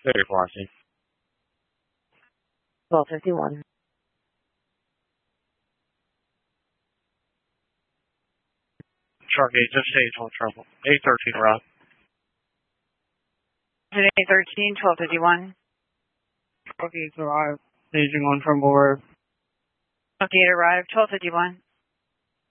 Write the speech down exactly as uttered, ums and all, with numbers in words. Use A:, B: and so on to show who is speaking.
A: Very flossy.
B: twelve fifty-one.
A: Sharkgate, just stage one trouble. eight thirteen, Rob.
C: eight thirteen, twelve fifty-one.
D: Sharkgate arrived. Staging one from board.
C: Sharkgate arrived, twelve fifty-one.